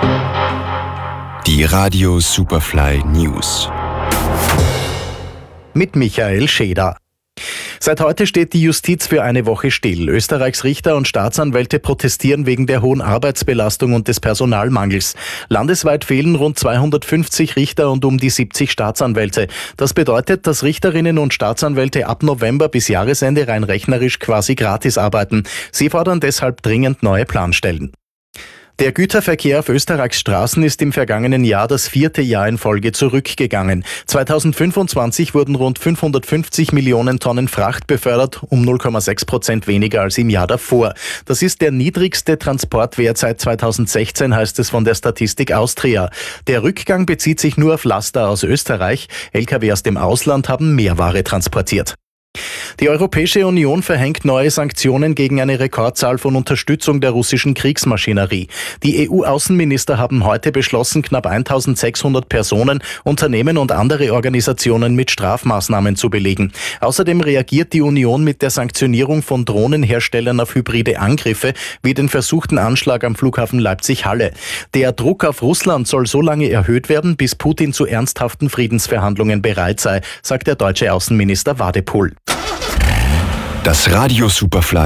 Die Radio Superfly News. Mit Michael Scheder. Seit heute steht die Justiz für eine Woche still. Österreichs Richter und Staatsanwälte protestieren wegen der hohen Arbeitsbelastung und des Personalmangels. Landesweit fehlen rund 250 Richter und um die 70 Staatsanwälte. Das bedeutet, dass Richterinnen und Staatsanwälte ab November bis Jahresende rein rechnerisch quasi gratis arbeiten. Sie fordern deshalb dringend neue Planstellen. Der Güterverkehr auf Österreichs Straßen ist im vergangenen Jahr das 4. Jahr in Folge zurückgegangen. 2025 wurden rund 550 Millionen Tonnen Fracht befördert, um 0,6% weniger als im Jahr davor. Das ist der niedrigste Transportwert seit 2016, heißt es von der Statistik Austria. Der Rückgang bezieht sich nur auf Laster aus Österreich. Lkw aus dem Ausland haben mehr Ware transportiert. Die Europäische Union verhängt neue Sanktionen gegen eine Rekordzahl von Unterstützung der russischen Kriegsmaschinerie. Die EU-Außenminister haben heute beschlossen, knapp 1600 Personen, Unternehmen und andere Organisationen mit Strafmaßnahmen zu belegen. Außerdem reagiert die Union mit der Sanktionierung von Drohnenherstellern auf hybride Angriffe, wie den versuchten Anschlag am Flughafen Leipzig-Halle. Der Druck auf Russland soll so lange erhöht werden, bis Putin zu ernsthaften Friedensverhandlungen bereit sei, sagt der deutsche Außenminister Wadephul. Das Radio Superfly